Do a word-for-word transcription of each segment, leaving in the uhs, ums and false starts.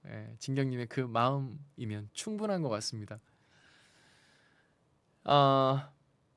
예, 진경님의 그 마음이면 충분한 것 같습니다. 아,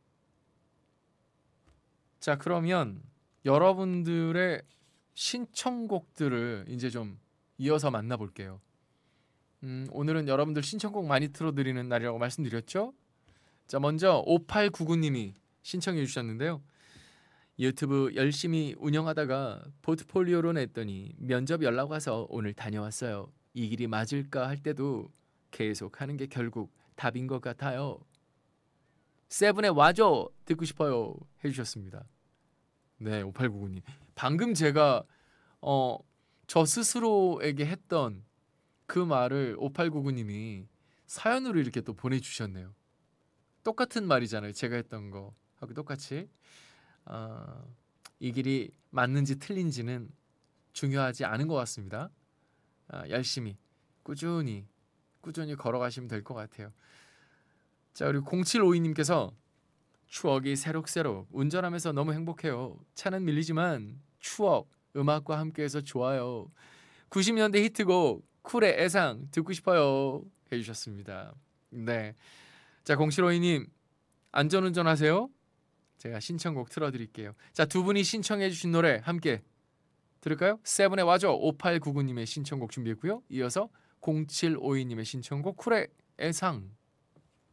자 그러면 여러분들의 신청곡들을 이제 좀 이어서 만나볼게요. 음, 오늘은 여러분들 신청곡 많이 틀어드리는 날이라고 말씀드렸죠? 자 먼저 오팔구구님이 신청해 주셨는데요. 유튜브 열심히 운영하다가 포트폴리오로 냈더니 면접 연락 와서 오늘 다녀왔어요. 이 길이 맞을까 할 때도 계속 하는 게 결국 답인 것 같아요. 세븐의 와줘 듣고 싶어요 해주셨습니다. 네, 오팔구구님. 방금 제가 어, 저 스스로에게 했던 그 말을 오팔구구님이 사연으로 이렇게 또 보내주셨네요. 똑같은 말이잖아요. 제가 했던 거 하고 똑같이. 어, 이 길이 맞는지 틀린지는 중요하지 않은 것 같습니다. 아, 열심히 꾸준히 꾸준히 걸어가시면 될 것 같아요. 자 그리고 공칠오이님께서 추억이 새록새록 운전하면서 너무 행복해요. 차는 밀리지만 추억 음악과 함께해서 좋아요. 구십 년대 히트곡 쿨의 애상 듣고 싶어요 해주셨습니다. 네, 자 공칠오이님 안전운전 하세요. 제가 신청곡 틀어드릴게요. 자 두 분이 신청해주신 노래 함께 들을까요? 세븐의 와줘 오팔구구님의 신청곡 준비했고요. 이어서 공칠오이님의 신청곡 쿨의 애상